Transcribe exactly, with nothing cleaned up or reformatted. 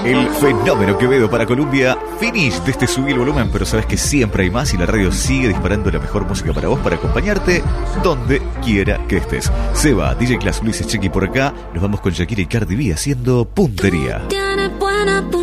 El fenómeno Quevedo para Colombia. Finish de este Subí el Volumen, pero sabes que siempre hay más y la radio sigue disparando la mejor música para vos, para acompañarte donde quiera que estés. Seba, D J Class, Luis Echequi por acá. Nos vamos con Shakira y Cardi B haciendo puntería.